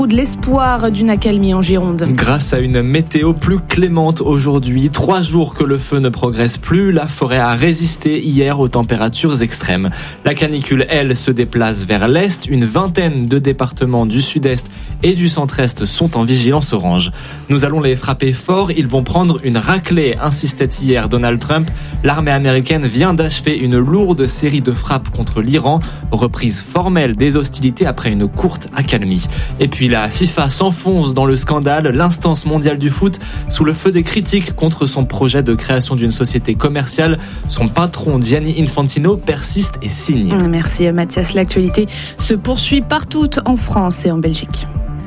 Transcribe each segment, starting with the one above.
trou de l'espoir d'une accalmie en Gironde. Grâce à une météo plus clémente aujourd'hui, 3 jours que le feu ne progresse plus, la forêt a résisté hier aux températures extrêmes. La canicule, elle, se déplace vers l'est. Une vingtaine de départements du sud-est et du centre-est sont en vigilance orange. Nous allons les frapper fort, ils vont prendre une raclée, insistait hier Donald Trump. L'armée américaine vient d'achever une lourde série de frappes contre l'Iran, reprise formelle des hostilités après une courte accalmie. Et puis la FIFA s'enfonce dans le scandale, l'instance mondiale du foot sous le feu des critiques contre son projet de création d'une société commerciale. Son patron Gianni Infantino persiste et signe. Merci Mathias, l'actualité se poursuit partout en France et en Belgique.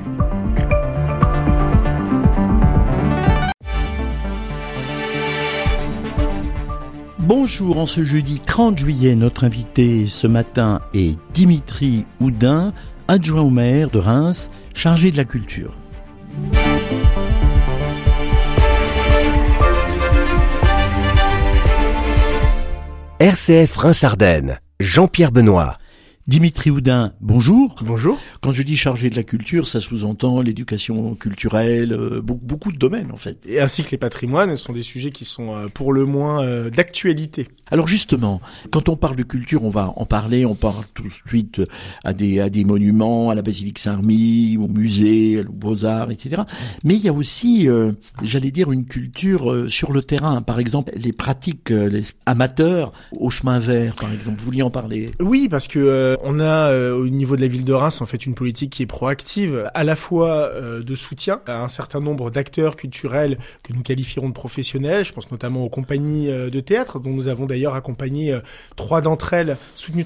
Bonjour, en ce jeudi 30 juillet, notre invité ce matin est Dimitri Houdin, adjoint au maire de Reims, chargé de la culture. RCF Reims-Ardennes, Jean-Pierre Benoît. Dimitri Houdin, bonjour. Bonjour. Quand je dis chargé de la culture, ça sous-entend l'éducation culturelle, beaucoup de domaines en fait. Et ainsi que les patrimoines, ce sont des sujets qui sont pour le moins d'actualité. Alors justement, quand on parle de culture, on va en parler, on parle tout de suite à des monuments, à la basilique Saint-Remy, au musée, aux Beaux-Arts, etc. Mais il y a aussi, j'allais dire, une culture sur le terrain. Par exemple, les pratiques les amateurs au chemin vert, par exemple. Vous vouliez en parler? Oui, parce que on a au niveau de la ville de Reims en fait une politique qui est proactive, à la fois de soutien à un certain nombre d'acteurs culturels que nous qualifierons de professionnels. Je pense notamment aux compagnies de théâtre, dont nous avons d'ailleurs accompagné 3 d'entre elles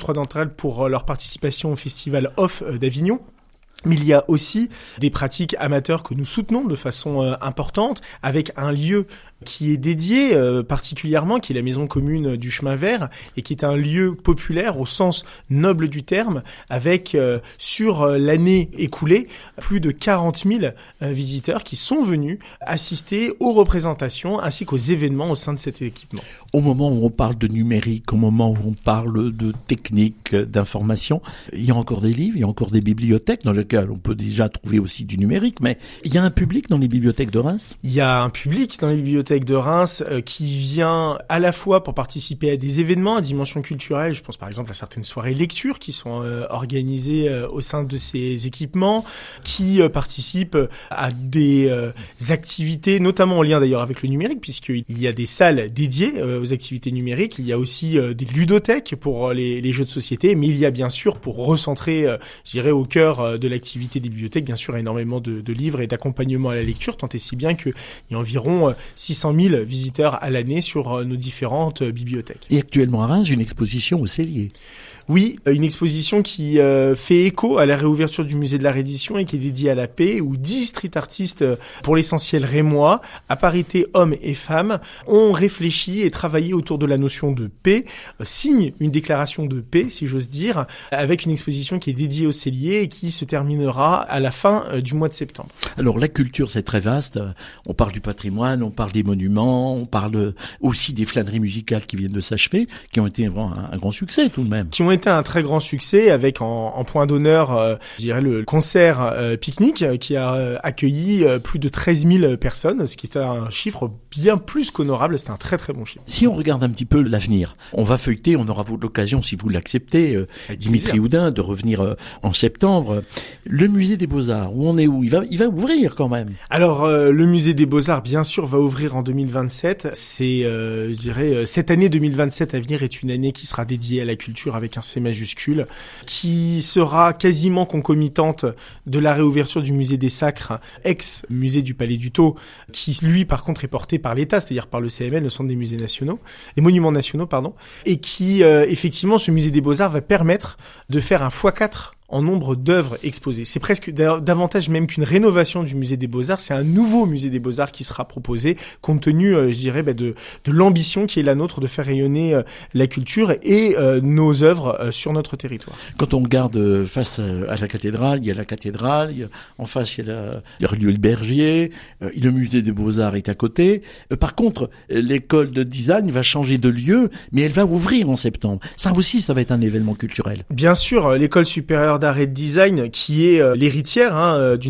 pour leur participation au festival Off d'Avignon. Mais il y a aussi des pratiques amateurs que nous soutenons de façon importante, avec un lieu qui est dédié particulièrement, qui est la maison commune du chemin vert, et qui est un lieu populaire au sens noble du terme, avec sur l'année écoulée plus de 40 000 visiteurs qui sont venus assister aux représentations ainsi qu'aux événements au sein de cet équipement. Au moment où on parle de numérique, au moment où on parle de technique, d'information, il y a encore des livres, il y a encore des bibliothèques dans lesquelles on peut déjà trouver aussi du numérique, mais il y a un public dans les bibliothèques de Reims? Il y a un public dans les bibliothèques de Reims qui vient à la fois pour participer à des événements à dimension culturelle. Je pense par exemple à certaines soirées lecture qui sont organisées au sein de ces équipements, qui participent à des activités, notamment en lien d'ailleurs avec le numérique, puisqu'il y a des salles dédiées aux activités numériques. Il y a aussi des ludothèques pour les jeux de société, mais il y a bien sûr, pour recentrer, je dirais, au cœur de l'activité des bibliothèques, bien sûr, énormément de livres et d'accompagnement à la lecture, tant et si bien qu'il y a environ 600 000 visiteurs à l'année sur nos différentes bibliothèques. Et actuellement à Reims, une exposition au Cellier. Oui, une exposition qui fait écho à la réouverture du musée de la Reddition et qui est dédiée à la paix, où 10 street artistes, pour l'essentiel rémois, à parité hommes et femmes, ont réfléchi et travaillé autour de la notion de paix, signent une déclaration de paix, si j'ose dire, avec une exposition qui est dédiée au Cellier et qui se terminera à la fin du mois de septembre. Alors la culture, c'est très vaste. On parle du patrimoine, on parle des monuments, on parle aussi des flâneries musicales qui viennent de s'achever, qui ont été un grand succès tout de même. Qui ont été un très grand succès avec en point d'honneur, je dirais, le concert pique-nique qui a accueilli plus de 13 000 personnes, ce qui est un chiffre bien plus qu'honorable. C'est un très très bon chiffre. Si on regarde un petit peu l'avenir, on va feuilleter, on aura l'occasion, si vous l'acceptez, Dimitri Houdin, de revenir en septembre. Le musée des Beaux-Arts, où on est où? Il va ouvrir quand même. Alors le musée des Beaux-Arts, bien sûr, va ouvrir en 2027. C'est, je dirais, cette année 2027 à venir est une année qui sera dédiée à la culture avec un C majuscule, qui sera quasiment concomitante de la réouverture du musée des Sacres, ex-musée du Palais du Thau, qui lui par contre est porté par l'État, c'est-à-dire par le CMN, le Centre des musées nationaux, les monuments nationaux, et qui effectivement, ce musée des Beaux-Arts va permettre de faire un x4 en nombre d'œuvres exposées. C'est presque davantage même qu'une rénovation du musée des Beaux-Arts, c'est un nouveau musée des Beaux-Arts qui sera proposé, compte tenu, je dirais, de l'ambition qui est la nôtre de faire rayonner la culture et nos œuvres sur notre territoire. Quand on regarde face à la cathédrale, il y a la cathédrale, en face il y a le lieu Bergier, le musée des Beaux-Arts est à côté. Par contre, l'école de design va changer de lieu, mais elle va ouvrir en septembre. Ça aussi, ça va être un événement culturel. Bien sûr, l'école supérieure d'art et de design, qui est l'héritière d'une